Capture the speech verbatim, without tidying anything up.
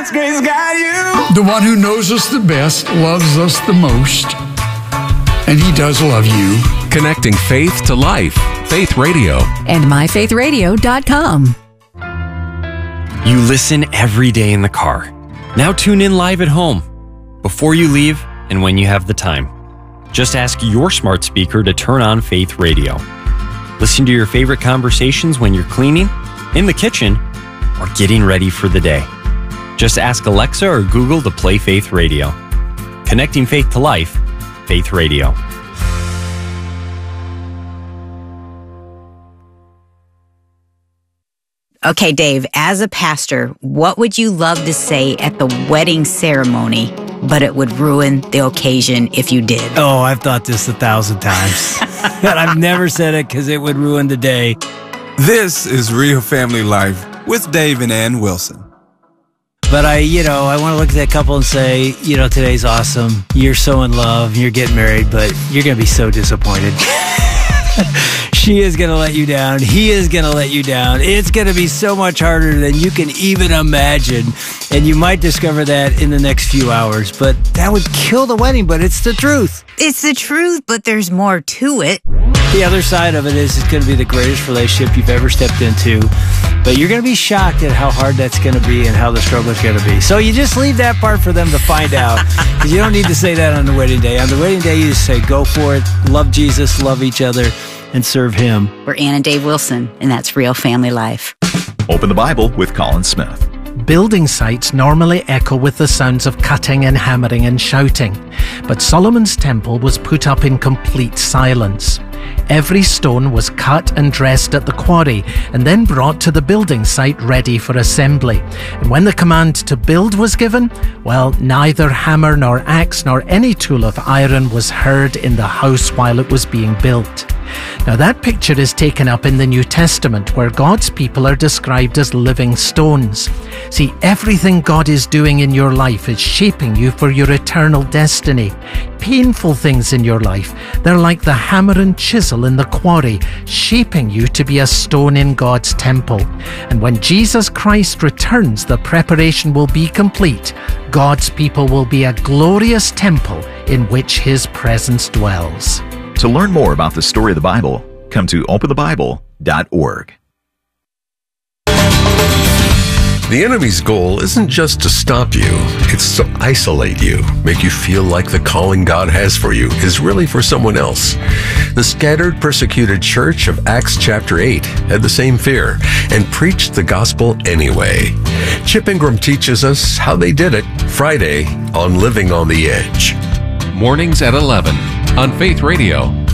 God's grace got you. The one who knows us the best loves us the most. And he does love you. Connecting faith to life. Faith Radio. And my faith radio dot com. You listen every day in the car. Now tune in live at home, before you leave and when you have the time. Just ask your smart speaker to turn on Faith Radio. Listen to your favorite conversations when you're cleaning, in the kitchen, or getting ready for the day. Just ask Alexa or Google to play Faith Radio. Connecting faith to life, Faith Radio. Okay, Dave, as a pastor, what would you love to say at the wedding ceremony, but it would ruin the occasion if you did? Oh, I've thought this a thousand times. But I've never said it because it would ruin the day. This is Real Family Life with Dave and Ann Wilson. But I, you know, I want to look at that couple and say, you know, today's awesome. You're so in love. You're getting married, but you're going to be so disappointed. She is going to let you down. He is going to let you down. It's going to be so much harder than you can even imagine. And you might discover that in the next few hours. But that would kill the wedding, but it's the truth. It's the truth, but there's more to it. The other side of it is it's going to be the greatest relationship you've ever stepped into. But you're going to be shocked at how hard that's going to be and how the struggle is going to be. So you just leave that part for them to find out. Because you don't need to say that on the wedding day. On the wedding day, you just say, go for it. Love Jesus, love each other, and serve Him. We're Ann and Dave Wilson, and that's Real Family Life. Open the Bible with Colin Smith. Building sites normally echo with the sounds of cutting and hammering and shouting, but Solomon's temple was put up in complete silence. Every stone was cut and dressed at the quarry and then brought to the building site ready for assembly. And when the command to build was given, well, neither hammer nor axe nor any tool of iron was heard in the house while it was being built. Now that picture is taken up in the New Testament, where God's people are described as living stones. See, everything God is doing in your life is shaping you for your eternal destiny. Painful things in your life, they're like the hammer and chisel in the quarry, shaping you to be a stone in God's temple. And when Jesus Christ returns, the preparation will be complete. God's people will be a glorious temple in which His presence dwells. To learn more about the story of the Bible, come to open the bible dot org. The enemy's goal isn't just to stop you, it's to isolate you, make you feel like the calling God has for you is really for someone else. The scattered, persecuted church of Acts chapter eight had the same fear and preached the gospel anyway. Chip Ingram teaches us how they did it Friday on Living on the Edge. Mornings at eleven on Faith Radio.